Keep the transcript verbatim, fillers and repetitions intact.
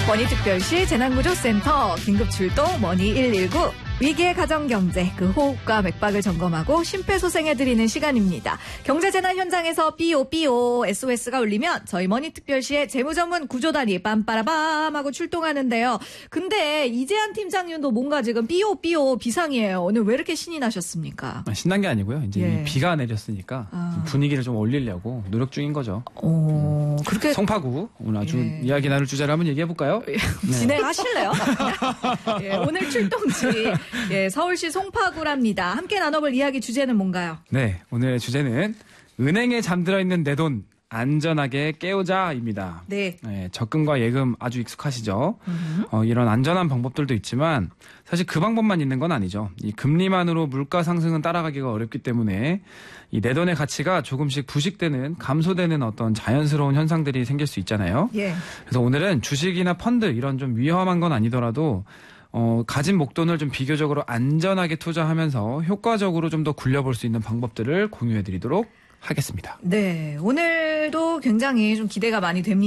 머니특별시 재난구조센터 긴급출동 머니 일일구 위기의 가정경제 그 호흡과 맥박을 점검하고 심폐소생해드리는 시간입니다. 경제재난 현장에서 삐오 삐오 에스오에스가 울리면 저희 머니특별시의 재무전문 구조단이 빰빠라밤 하고 출동하는데요. 근데 이재한 팀장님도 뭔가 지금 삐오 삐오 비상이에요. 오늘 왜 이렇게 신이 나셨습니까? 아, 신난 게 아니고요. 이제 예. 비가 내렸으니까 아. 분위기를 좀 올리려고 노력 중인 거죠. 어, 그렇게 송파구 오늘 아주 예. 이야기 나눌 주제를 한번 얘기해 볼까요? 네. 진행하실래요? 예, 오늘 출동지 예, 서울시 송파구랍니다. 함께 나눠볼 이야기 주제는 뭔가요? 네, 오늘의 주제는 은행에 잠들어 있는 내 돈 안전하게 깨우자입니다. 네. 네, 적금과 예금 아주 익숙하시죠? 어, 이런 안전한 방법들도 있지만 사실 그 방법만 있는 건 아니죠. 이 금리만으로 물가 상승은 따라가기가 어렵기 때문에 이 내 돈의 가치가 조금씩 부식되는 감소되는 어떤 자연스러운 현상들이 생길 수 있잖아요. 예. 그래서 오늘은 주식이나 펀드 이런 좀 위험한 건 아니더라도 어, 가진 목돈을 좀 비교적으로 안전하게 투자하면서 효과적으로 좀 더 굴려볼 수 있는 방법들을 공유해드리도록 하겠습니다. 네. 오늘도 굉장히 좀 기대가 많이 됩니다.